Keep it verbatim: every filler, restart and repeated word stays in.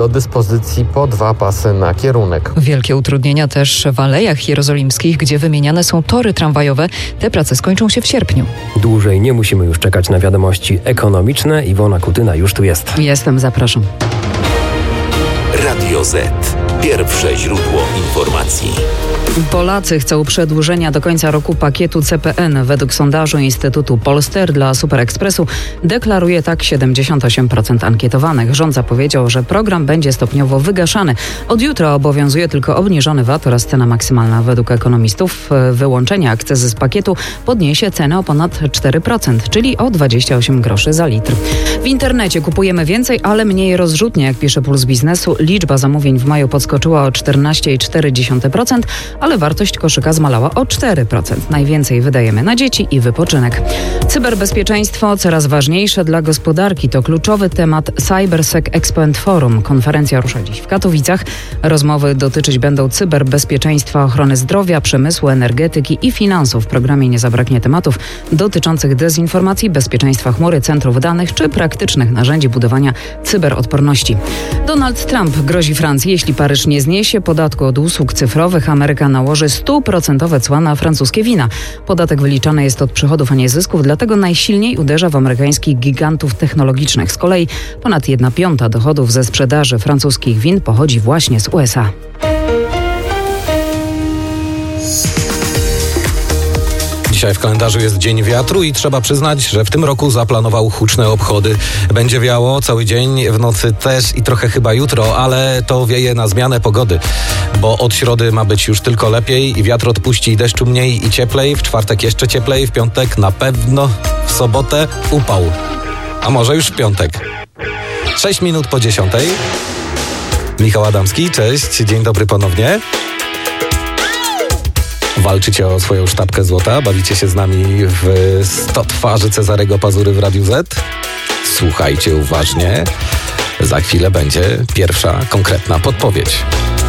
Do dyspozycji po dwa pasy na kierunek. Wielkie utrudnienia też w Alejach Jerozolimskich, gdzie wymieniane są tory tramwajowe. Te prace skończą się w sierpniu. Dłużej nie musimy już czekać na wiadomości ekonomiczne. Iwona Kutyna już tu jest. Jestem, zapraszam. Radio Z. Pierwsze źródło informacji. Polacy chcą przedłużenia do końca roku pakietu C P N. Według sondażu Instytutu Polster dla Superekspresu deklaruje tak siedemdziesiąt osiem procent ankietowanych. Rząd zapowiedział, że program będzie stopniowo wygaszany. Od jutra obowiązuje tylko obniżony V A T oraz cena maksymalna. Według ekonomistów wyłączenie akcyzy z pakietu podniesie cenę o ponad cztery procent, czyli o dwadzieścia osiem groszy za litr. W internecie kupujemy więcej, ale mniej rozrzutnie, jak pisze Puls Biznesu. Liczba zamówień w maju podskoczyła o czternaście przecinek cztery procent, ale wartość koszyka zmalała o cztery procent. Najwięcej wydajemy na dzieci i wypoczynek. Cyberbezpieczeństwo coraz ważniejsze dla gospodarki. To kluczowy temat CyberSec Expo and Forum. Konferencja rusza dziś w Katowicach. Rozmowy dotyczyć będą cyberbezpieczeństwa, ochrony zdrowia, przemysłu, energetyki i finansów. W programie nie zabraknie tematów dotyczących dezinformacji, bezpieczeństwa chmury, centrów danych czy praktycznych narzędzi budowania cyberodporności. Donald Trump grozi Francji, jeśli Paryż nie zniesie podatku od usług cyfrowych. Ameryka nałoży stuprocentowe cła na francuskie wina. Podatek wyliczany jest od przychodów, a nie zysków, dlatego najsilniej uderza w amerykańskich gigantów technologicznych. Z kolei ponad jedna piąta dochodów ze sprzedaży francuskich win pochodzi właśnie z U S A. Dzisiaj w kalendarzu jest Dzień Wiatru i trzeba przyznać, że w tym roku zaplanował huczne obchody. Będzie wiało cały dzień, w nocy też i trochę chyba jutro, ale to wieje na zmianę pogody, bo od środy ma być już tylko lepiej i wiatr odpuści, deszczu mniej i cieplej, w czwartek jeszcze cieplej, w piątek na pewno, w sobotę upał, a może już w piątek. Sześć minut po dziesiątej. Michał Adamski, cześć, dzień dobry ponownie. Walczycie o swoją sztabkę złota, bawicie się z nami w sto twarzy Cezarego Pazury w Radiu Z. Słuchajcie uważnie, za chwilę będzie pierwsza konkretna podpowiedź.